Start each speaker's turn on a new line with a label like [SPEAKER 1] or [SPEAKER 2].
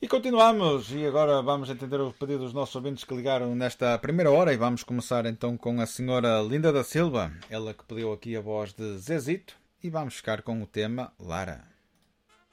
[SPEAKER 1] E continuamos, e agora vamos entender o pedido dos nossos ouvintes que ligaram nesta primeira hora e vamos começar então com a senhora Linda da Silva, ela que pediu aqui a voz de Zezito, e vamos ficar com o tema Lara.